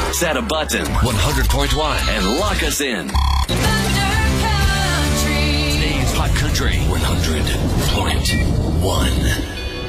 Set a button. 100.1. And lock us in. Today's Hot Country 100.1.